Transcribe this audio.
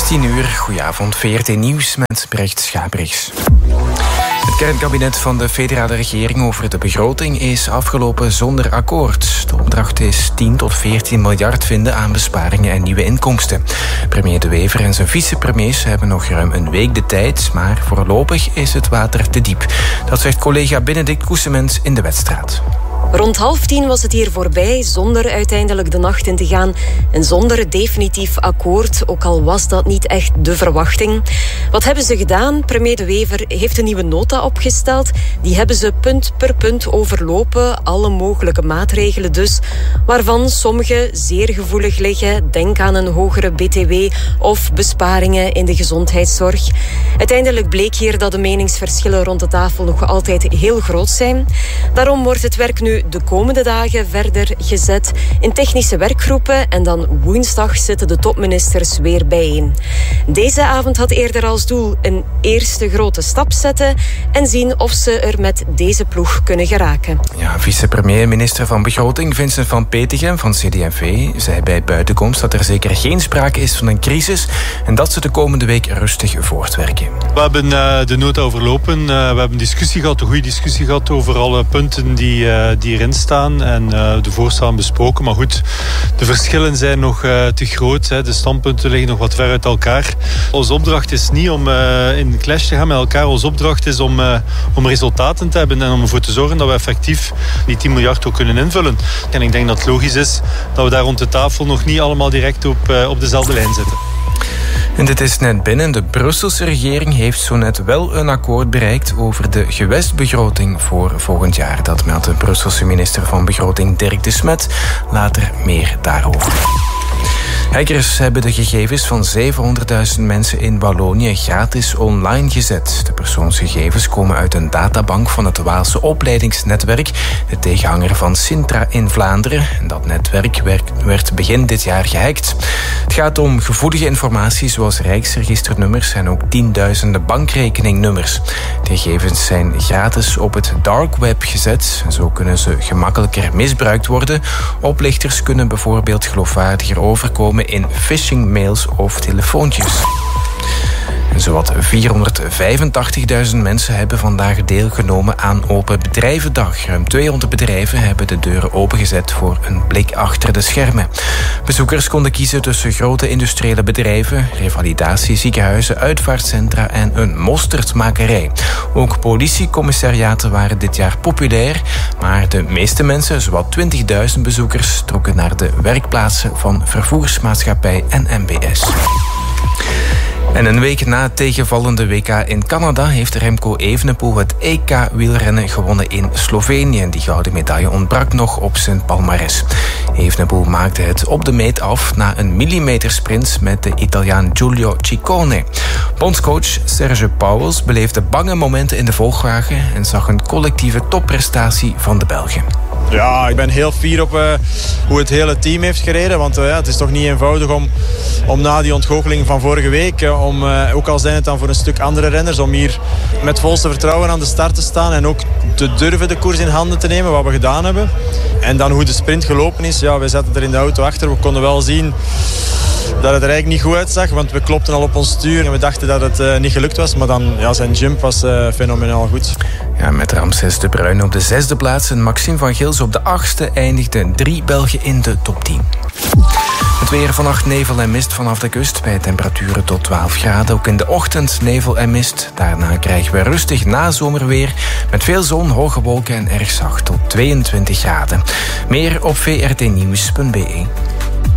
10:00, goedenavond, VRT Nieuws met Brecht Schabrichs. Het kernkabinet van de federale regering over de begroting is afgelopen zonder akkoord. De opdracht is 10 tot 14 miljard vinden aan besparingen en nieuwe inkomsten. Premier De Wever en zijn vicepremiers hebben nog ruim een week de tijd, maar voorlopig is het water te diep. Dat zegt collega Benedict Koesemens in de Wetstraat. Rond 9:30 was het hier voorbij, zonder uiteindelijk de nacht in te gaan en zonder definitief akkoord, ook al was dat niet echt de verwachting. Wat hebben ze gedaan? Premier De Wever heeft een nieuwe nota opgesteld. Die hebben ze punt per punt overlopen, alle mogelijke maatregelen dus, waarvan sommige zeer gevoelig liggen. Denk aan een hogere BTW of besparingen in de gezondheidszorg. Uiteindelijk bleek hier dat de meningsverschillen rond de tafel nog altijd heel groot zijn. Daarom wordt het werk nu de komende dagen verder gezet in technische werkgroepen en dan woensdag zitten de topministers weer bijeen. Deze avond had eerder als doel een eerste grote stap zetten en zien of ze er met deze ploeg kunnen geraken. Ja, vicepremier en minister van Begroting Vincent Van Petegem van CD&V zei bij buitenkomst dat er zeker geen sprake is van een crisis en dat ze de komende week rustig voortwerken. We hebben de nota overlopen. We hebben een goede discussie gehad over alle punten die erin staan en de voorstellen besproken. Maar goed, de verschillen zijn nog te groot. De standpunten liggen nog wat ver uit elkaar. Onze opdracht is niet om in clash te gaan met elkaar. Onze opdracht is om resultaten te hebben en om ervoor te zorgen dat we effectief die 10 miljard ook kunnen invullen. En ik denk dat het logisch is dat we daar rond de tafel nog niet allemaal direct op dezelfde lijn zitten. En dit is net binnen. De Brusselse regering heeft zo net wel een akkoord bereikt over de gewestbegroting voor volgend jaar. Dat meldt de Brusselse minister van Begroting Dirk de Smet. Later meer daarover. Hackers hebben de gegevens van 700.000 mensen in Wallonië gratis online gezet. De persoonsgegevens komen uit een databank van het Waalse opleidingsnetwerk, de tegenhanger van Sintra in Vlaanderen. En dat netwerk werd begin dit jaar gehackt. Het gaat om gevoelige informatie zoals rijksregisternummers en ook tienduizenden bankrekeningnummers. De gegevens zijn gratis op het dark web gezet. Zo kunnen ze gemakkelijker misbruikt worden. Oplichters kunnen bijvoorbeeld geloofwaardiger overkomen in phishing-mails of telefoontjes. En zowat 485.000 mensen hebben vandaag deelgenomen aan Open Bedrijvendag. Ruim 200 bedrijven hebben de deuren opengezet voor een blik achter de schermen. Bezoekers konden kiezen tussen grote industriële bedrijven, revalidatie, ziekenhuizen, uitvaartcentra en een mosterdmakerij. Ook politiecommissariaten waren dit jaar populair, maar de meeste mensen, zowat 20.000 bezoekers, trokken naar de werkplaatsen van vervoersmaatschappij en MBS. En een week na het tegenvallende WK in Canada heeft Remco Evenepoel het EK-wielrennen gewonnen in Slovenië. Die gouden medaille ontbrak nog op zijn palmares. Evenepoel maakte het op de meet af na een millimetersprint met de Italiaan Giulio Ciccone. Bondscoach Serge Pauwels beleefde bange momenten in de volgwagen en zag een collectieve topprestatie van de Belgen. Ja, ik ben heel fier op hoe het hele team heeft gereden. Want het is toch niet eenvoudig om na die ontgoocheling van vorige week, ook al zijn het dan voor een stuk andere renners, om hier met volste vertrouwen aan de start te staan en ook te durven de koers in handen te nemen, wat we gedaan hebben. En dan hoe de sprint gelopen is, ja, wij zaten er in de auto achter. We konden wel zien dat het er eigenlijk niet goed uitzag, want we klopten al op ons stuur en we dachten dat het niet gelukt was. Maar dan, ja, zijn jump was fenomenaal goed. Ja, met Ramses de Bruin op de 6e plaats en Maxime van Gils op de 8e eindigden 3 Belgen in de top 10. Het weer: vannacht nevel en mist vanaf de kust bij temperaturen tot 12 graden. Ook in de ochtend nevel en mist. Daarna krijgen we rustig nazomerweer met veel zon, hoge wolken en erg zacht tot 22 graden. Meer op vrtnieuws.be.